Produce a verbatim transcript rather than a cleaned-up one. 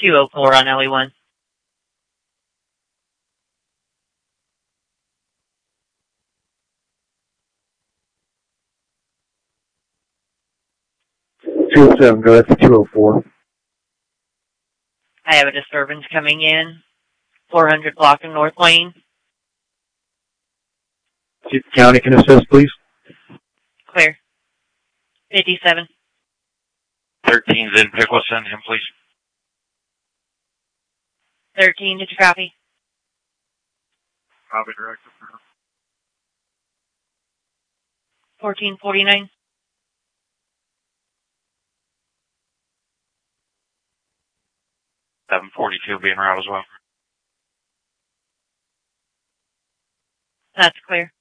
two oh four on L E one. two oh seven, go, that's two oh four. I have a disturbance coming in. four hundred block of North Lane. See if the county can assist, please. Clear. fifty-seven. thirteen's in Pickle, send him, please. thirteen, did you copy? Copy, Director. fourteen forty-nine. seven forty-two being route as well. That's clear.